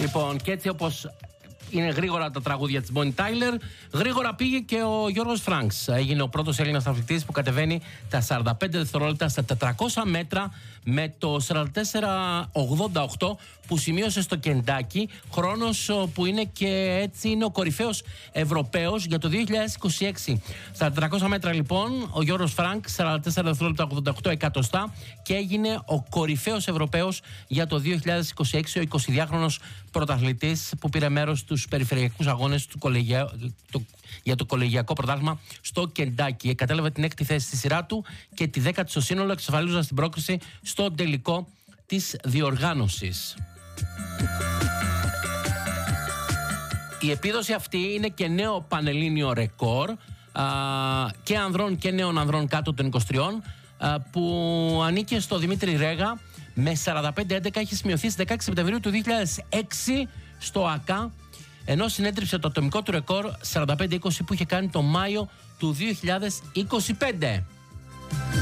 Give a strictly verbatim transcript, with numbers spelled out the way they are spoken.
Λοιπόν, και έτσι όπως είναι γρήγορα τα τραγούδια της Bonnie Tyler, γρήγορα πήγε και ο Γιώργος Φρανκς. Έγινε ο πρώτος Έλληνας αθλητής που κατεβαίνει τα σαράντα πέντε δευτερόλεπτα στα τετρακόσια μέτρα με το σαράντα τέσσερα ογδόντα οκτώ που σημείωσε στο Κεντάκι, χρόνος που είναι και έτσι είναι ο κορυφαίος Ευρωπαίος για το δύο χιλιάδες είκοσι έξι. Στα τετρακόσια μέτρα λοιπόν ο Γιώργος Φρανκς, σαράντα τέσσερα δευτερόλεπτα ογδόντα οκτώ εκατοστά, και έγινε ο κορυφαίος Ευρωπαίος για το δύο χιλιάδες είκοσι έξι, ο εικοσιδυάχρονος πρωταθλητής που πήρε μέρος στους περιφερειακούς αγώνες του κολεγια... το... για το κολεγιακό πρωτάθλημα στο Κεντάκι. Κατέλαβε την έκτη θέση στη σειρά του και τη δέκατη στο σύνολο, εξασφαλίζοντας την πρόκριση στο τελικό της διοργάνωσης. Η επίδοση αυτή είναι και νέο πανελλήνιο ρεκόρ α, και ανδρών και νέων ανδρών κάτω των είκοσι τριών, α, που ανήκε στο Δημήτρη Ρέγα με σαράντα πέντε έντεκα. Έχει σημειωθεί στις δεκαέξι Σεπτεμβρίου του δύο χιλιάδες έξι στο ΑΚΑ, ενώ συνέτριψε το ατομικό του ρεκόρ σαράντα πέντε είκοσι που είχε κάνει το Μάιο του δύο χιλιάδες είκοσι πέντε.